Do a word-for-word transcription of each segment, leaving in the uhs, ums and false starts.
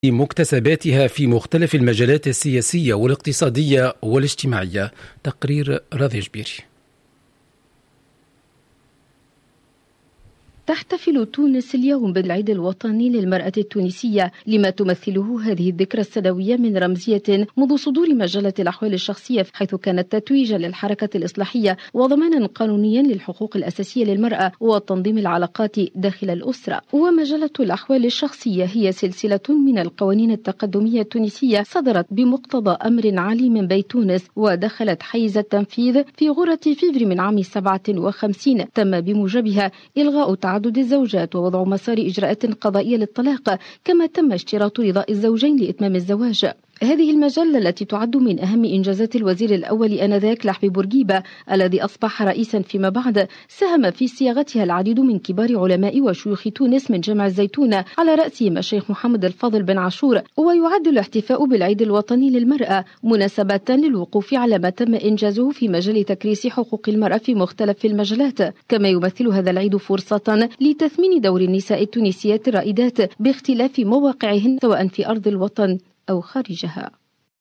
مكتسباتها في مختلف المجالات السياسية والاقتصادية والاجتماعية. تقرير راضي جبيري. تحتفل تونس اليوم بالعيد الوطني للمرأة التونسية، لما تمثله هذه الذكرى السنوية من رمزية منذ صدور مجلة الأحوال الشخصية، حيث كانت تتويجا للحركة الإصلاحية وضمانا قانونيا للحقوق الأساسية للمرأة وتنظيم العلاقات داخل الأسرة. ومجلة الأحوال الشخصية هي سلسلة من القوانين التقدمية التونسية صدرت بمقتضى أمر عالي من بيت تونس، ودخلت حيز التنفيذ في غرة فيفري من عام سبعة وخمسين. تم بموجبها إلغاء تعدد الزوجات ووضع مسار إجراءات قضائية للطلاق، كما تم اشتراط رضاء الزوجين لإتمام الزواج. هذه المجلة التي تعد من أهم إنجازات الوزير الأول آنذاك لحبي بورقيبة الذي أصبح رئيسا فيما بعد، ساهم في صياغتها العديد من كبار علماء وشيوخ تونس من جامع الزيتونة، على رأسهم الشيخ محمد الفاضل بن عاشور. ويعد الاحتفاء بالعيد الوطني للمرأة مناسبة للوقوف على ما تم إنجازه في مجال تكريس حقوق المرأة في مختلف المجالات، كما يمثل هذا العيد فرصة لتثمين دور النساء التونسيات الرائدات باختلاف مواقعهن سواء في أرض الوطن أو خارجها.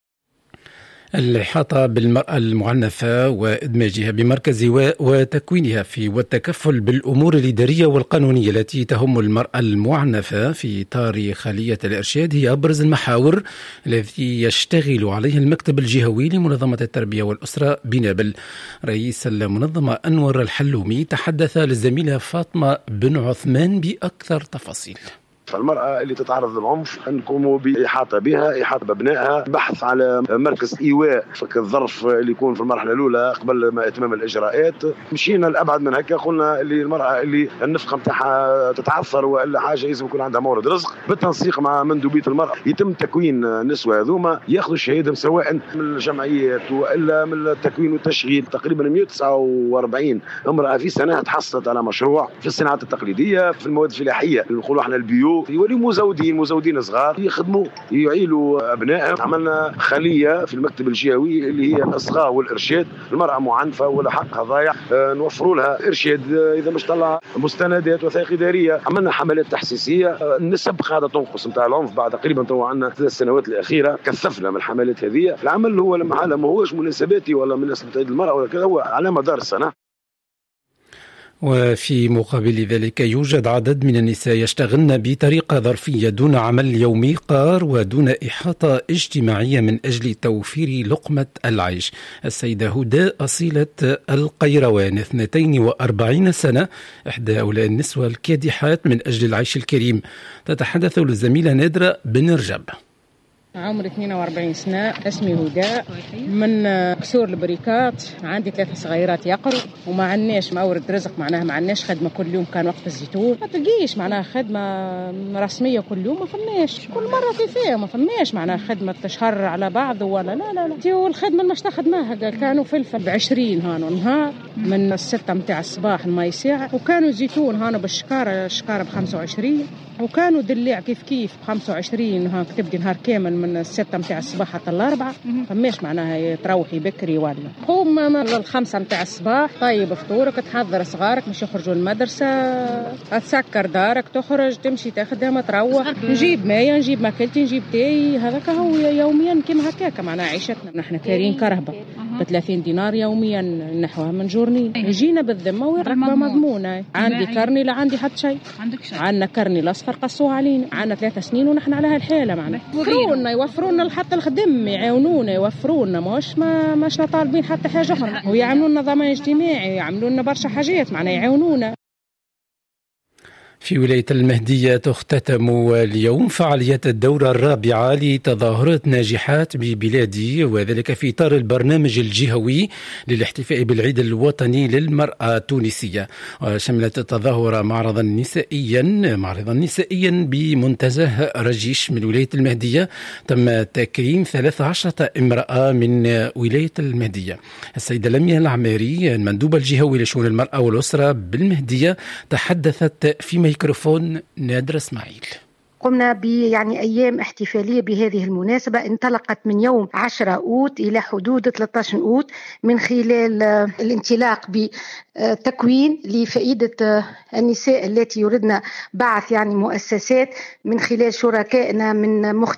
الإحاطة بالمرأة المعنفة وإدماجها بمركز وتكوينها في والتكفل بالأمور الإدارية والقانونية التي تهم المرأة المعنفة في إطار خلية الإرشاد هي أبرز المحاور التي يشتغل عليها المكتب الجهوي لمنظمة التربية والأسرة بنابل. رئيس المنظمة أنور الحلومي تحدث للزميلة فاطمة بن عثمان بأكثر تفاصيل. فالمرأة اللي تتعرض للعنف نقوموا بإحاطة بها، إحاطة بأبنائها، بحث على مركز إيواء في الظرف اللي يكون في المرحلة الأولى قبل ما إتمام الإجراءات. مشينا لأبعد من هكا، قلنا اللي المرأة اللي النفقة متاعها تتعثر وإلا حاجة لازم يكون عندها مورد رزق، بالتنسيق مع مندوبية المرأة يتم تكوين النسوة هذوما ياخذوا الشهادة سواء من الجمعيات وإلا من التكوين والتشغيل. تقريبا مئة وتسعة وأربعين امرأة في سنة تحصلت على مشروع في الصناعات التقليدية، في المواد الفلاحية اللي نقولوا احنا البيو، يولي مزودين مزودين صغار يخدموا يعيلوا ابنائهم. عملنا خليه في المكتب الجهوي اللي هي الاصغاء والارشاد. المراه معنفه ولا حقها ضايع، أه نوفروا لها ارشاد، أه اذا مش طلع مستندات وثائق اداريه. عملنا حملات تحسيسيه. أه النسب قاعده تنقص نتاع العنف بعد تقريبا تو عندنا ثلاث سنوات الاخيره كثفنا من الحملات هذه. العمل هو لما ما هوش مناسباتي ولا مناسبه عيد المراه ولا كذا، هو على مدار السنه. وفي مقابل ذلك يوجد عدد من النساء يشتغلن بطريقة ظرفية دون عمل يومي قار ودون إحاطة اجتماعية من أجل توفير لقمة العيش. السيدة هدى أصيلة القيروان اثنتين وأربعين سنة، إحدى هؤلاء النسوة الكادحات من أجل العيش الكريم، تتحدث للزميلة نادرة بن رجب. عمري اثنين وأربعين سنة، اسمي هدى، من كسور البريكات، عندي ثلاثة صغيرات يقروا وما عندناش مورد رزق، معناها ما عندناش خدمة كل يوم. كان وقت الزيتون ما تلقيش معناها خدمة رسمية كل يوم، ما فماش، كل مرة في فيها ما فماش معناها خدمة تشهر على بعض ولا لا لا لا. دي الخدمة اللي مش خدماها كانوا فلفل بعشرين هانو نهار من الستة متاع الصباح الماء ساعة، وكانوا زيتون هانو بالشكارة الشكارة بخمسة وعشرين، وكانوا دليع كيف كيف بخمسة وعشرين هاك تبدي نهار كامل من الستة متاع الصباح حتى الأربعة. فماش معناها تروحي بكري ولا قوم الخمسة متاع الصباح، طيب فطورك، تحضر صغارك مش يخرجوا المدرسة، تسكر دارك، تخرج تمشي تخدم تروح، نجيب ماء نجيب ماكلتي نجيب تاي. هذاك هو يوميا كيما هكاك معناها عيشتنا. نحن كارين كرهبة بثلاثين دينار يوميا نحوها من جورني، يجينا بالذمة ورقبة مضمونة. عندي كرني لا عندي حتى شيء، عندنا كرني الأصفر قصوه علينا، عندنا ثلاثة سنين ونحن على هالحالة معنا. يوفرونا يوفرونا حتى الخدم، يعاونونا يوفرونا، مش ما مش طالبين حتى حاجة أخرى، ويعملوا لنا ضمان اجتماعي، يعملوا لنا برشا حاجات معنا يعاونونا. في ولاية المهدية تختتم اليوم فعاليات الدورة الرابعة لتظاهرات ناجحات ببلادي، وذلك في إطار البرنامج الجهوي للاحتفاء بالعيد الوطني للمرأة التونسية. وشملت التظاهرة معرضا نسائيا معرضا نسائيا بمنتزه رجيش من ولاية المهدية. تم تكريم ثلاث عشرة امرأة من ولاية المهدية. السيدة لميا العماري المندوبة الجهوي لشؤون المرأة والأسرة بالمهدية تحدثت في ميكروفون نادر اسماعيل. قمنا ب يعني أيام احتفالية بهذه المناسبة انطلقت من يوم عشرة أوت إلى حدود ثلاثة عشر أوت من خلال الانطلاق بتكوين لفائدة النساء التي يردن بعث يعني مؤسسات من خلال شركائنا من مختلف